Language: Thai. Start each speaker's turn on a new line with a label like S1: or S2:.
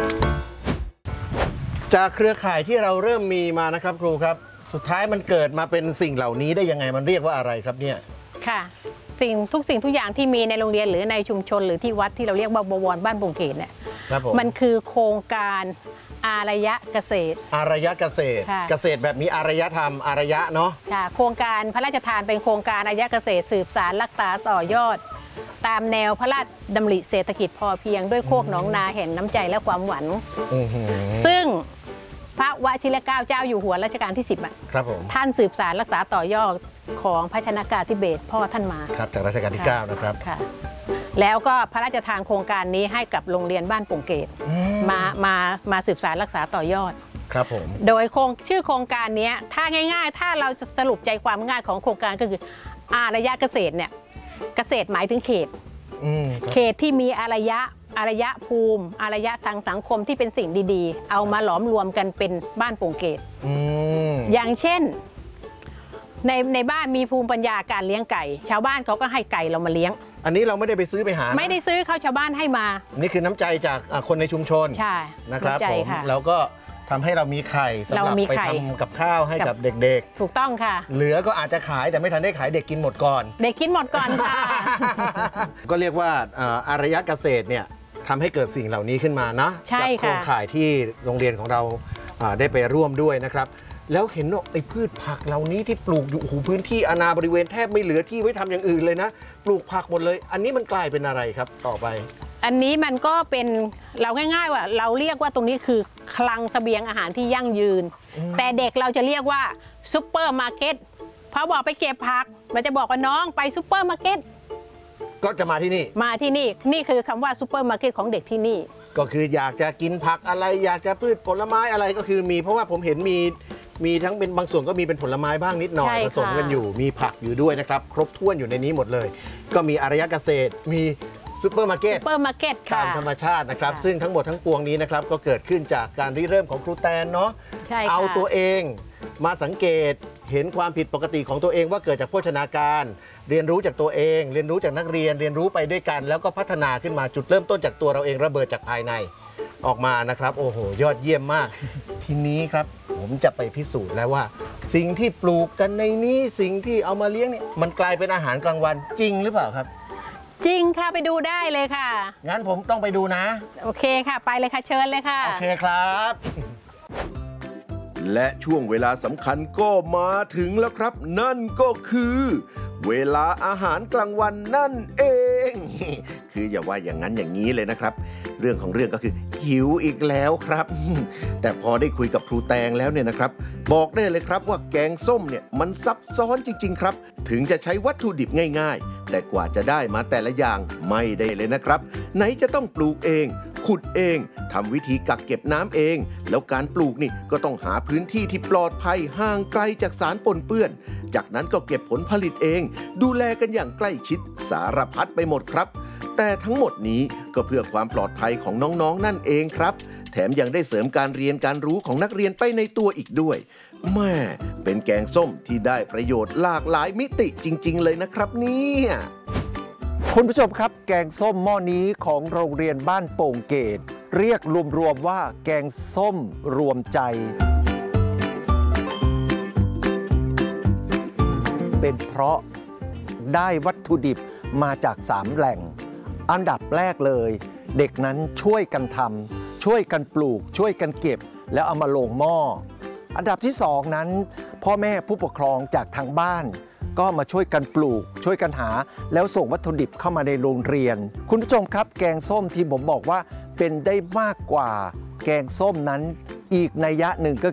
S1: จากเครือข่ายที่เราเริ่มมีมานะครับครูครับสุดท้ายมันเกิดมาเป็นสิ่งเหล่านี้ได้ยังไงมันเรียกว่าอะไรครับเนี่ย
S2: ค่ะทุกสิ่งทุกอย่างที่มีในโรงเรียนหรือในชุมชนหรือที่วัดที่เราเรียกว่าบวรบ้านโป่งเขตเนี่ยมันคือโครงการอารยะเกษตรอ
S1: ารยะเกษตรเกษตรแบบมีอารยธรรมอารยะเนาะ
S2: ค่ะโครงการพระราชทานเป็นโครงการอารยะเกษตรสืบสานรักษาต่อยอดตามแนวพระราชดำริเศรษฐกิจพอเพียงด้วยโคกหนองนาแห่งน้ำใจและความหวังซึ่งพระวชิรเกล้าเจ้าอยู่หัวรัชกาลที่ 10
S1: ครับผม
S2: ท่านสืบสานรักษาต่อยอดของพระชนกาธิเบศรพ่อท่านมา
S1: ครับจากรัชกาลที่9นะครับ
S2: ค่ะแล้วก็พระราชทานโครงการนี้ให้กับโรงเรียนบ้านโป่งเกตมาสืบสานรักษาต่อยอด
S1: ครับผม
S2: โดยชื่อโครงการนี้ถ้าง่ายๆถ้าเราสรุปใจความง่ายของโครงการก็คืออารยะเกษตรเนี่ยเกษตรหมายถึงเขตที่มีอารยะภูมิอารยะทางสังคมที่เป็นสิ่งดีๆเอามาหลอมรวมกันเป็นบ้านโป่งเกตอย่างเช่นในบ้านมีภูมิปัญญาการเลี้ยงไก่ชาวบ้านเขาก็ให้ไก่เรามาเลี้ยง
S1: อันนี้เราไม่ได้ไปซื้อไปหา
S2: ไม่ได้ซื้อเขาชาวบ้านให้มา
S1: นี่คือน้ำใจจากคนในชุมชน
S2: ใช่
S1: นะครับผมแล้วก็ทำให้เรามีไข่สำหรับไปทำกับข้าวให้กับเด็กๆ
S2: ถูกต้องค่ะ
S1: เหลือก็อาจจะขายแต่ไม่ทันได้ขายเด็กกินหมดก่อน
S2: เด็กกินหมดก่อนค่ะ
S1: ก็เรียกว่าอารยะเกษตรเนี่ยทำให้เกิดสิ่งเหล่านี้ขึ้นมานะ
S2: จาก
S1: โครงข่ายที่โรงเรียนของเราได้ไปร่วมด้วยนะครับแล้วเห็นว่าไอ้พืชผักเหล่านี้ที่ปลูกอยู่พื้นที่อาณาบริเวณแทบไม่เหลือที่ไว้ทำอย่างอื่นเลยนะปลูกผักหมดเลยอันนี้มันกลายเป็นอะไรครับต่อไป
S2: อันนี้มันก็เป็นเราง่ายๆว่าเราเรียกว่าตรงนี้คือคลังเสบียงอาหารที่ยั่งยืนแต่เด็กเราจะเรียกว่าซุปเปอร์มาร์เก็ตพอบอกไปเก็บผักมันจะบอกว่าน้องไปซุปเปอร์มาร์เก็ต
S1: ก็จะมาที่นี่
S2: นี่คือคำว่าซุปเปอร์มาร์เก็ตของเด็กที่นี่
S1: ก็คืออยากจะกินผักอะไรอยากจะพืชผลไม้อะไรก็คือมีเพราะว่าผมเห็นมีทั้งเป็นบางส่วนก็มีเป็นผลไม้บ้างนิดหน่อยผสมกันอยู่มีผักอยู่ด้วยนะครับครบถ้วนอยู่ในนี้หมดเลยก็มีอารยะเกษตรมีซุปเปอร์มาร์เก็ตตามธรรมชาตินะครับซึ่งทั้งหมดทั้งปวงนี้นะครับก็เกิดขึ้นจากการริเริ่มของครูแตนเนาะเอาตัวเองมาสังเกตเห็นความผิดปกติของตัวเองว่าเกิดจากโภชนาการเรียนรู้จากตัวเองเรียนรู้จากนักเรียนเรียนรู้ไปด้วยกันแล้วก็พัฒนาขึ้นมาจุดเริ่มต้นจากตัวเราเองระเบิดจากภายในออกมานะครับโอ้โหยอดเยี่ยมมากทีนี้ครับผมจะไปพิสูจน์แล้วว่าสิ่งที่ปลูกกันในนี้สิ่งที่เอามาเลี้ยงเนี่ยมันกลายเป็นอาหารกลางวันจริงหรือเปล่าครับ
S2: จริงค่ะไปดูได้เลยค่ะ
S1: งั้นผมต้องไปดูนะ
S2: โอเคค่ะไปเลยค่ะเชิญเลยค่ะ
S1: โอเคครับ
S3: และช่วงเวลาสำคัญก็มาถึงแล้วครับนั่นก็คือเวลาอาหารกลางวันนั่นเองคืออย่าว่าอย่างนั้นอย่างนี้เลยนะครับเรื่องของเรื่องก็คือหิวอีกแล้วครับแต่พอได้คุยกับครูแตงแล้วเนี่ยนะครับบอกได้เลยครับว่าแกงส้มเนี่ยมันซับซ้อนจริงๆครับถึงจะใช้วัตถุดิบง่ายๆแต่กว่าจะได้มาแต่ละอย่างไม่ได้เลยนะครับไหนจะต้องปลูกเองขุดเองทำวิธีกักเก็บน้ำเองแล้วการปลูกนี่ก็ต้องหาพื้นที่ที่ปลอดภัยห่างไกลจากสารปนเปื้อนจากนั้นก็เก็บผลผลิตเองดูแลกันอย่างใกล้ชิดสารพัดไปหมดครับแต่ทั้งหมดนี้ก็เพื่อความปลอดภัยของน้องๆนั่นเองครับแถมยังได้เสริมการเรียนการรู้ของนักเรียนไปในตัวอีกด้วยแม่เป็นแกงส้มที่ได้ประโยชน์หลากหลายมิติจริงๆเลยนะครับเนี่ย
S4: คุณผู้ชมครับแกงส้มหม้อนี้ของโรงเรียนบ้านโป่งเกตเรียกรวมๆว่าแกงส้มรวมใจเป็นเพราะได้วัตถุดิบมาจาก3แหล่งอันดับแรกเลยเด็กนั้นช่วยกันทำช่วยกันปลูกช่วยกันเก็บแล้วเอามาลงหม้ออันดับที่2นั้นพ่อแม่ผู้ปกครองจากทางบ้านก็มาช่วยกันปลูกช่วยกันหาแล้วส่งวัตถุดิบเข้ามาในโรงเรียนคุณผู้ชมครับแกงส้มที่ผมบอกว่าเป็นได้มากกว่าแกงส้มนั้นอีกนัยยะหนึ่งก็